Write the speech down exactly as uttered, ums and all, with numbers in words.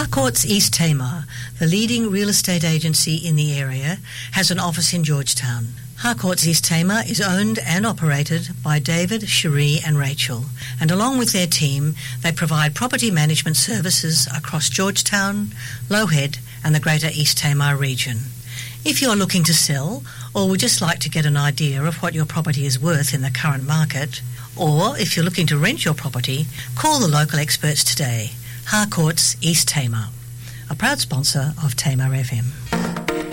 Harcourts East Tamar, the leading real estate agency in the area, has an office in Georgetown. Harcourts East Tamar is owned and operated by David, Cherie and Rachel, and along with their team, they provide property management services across Georgetown, Low Head and the Greater East Tamar region. If you're looking to sell or would just like to get an idea of what your property is worth in the current market, or if you're looking to rent your property, call the local experts today. Harcourts East Tamar, a proud sponsor of Tamar F M.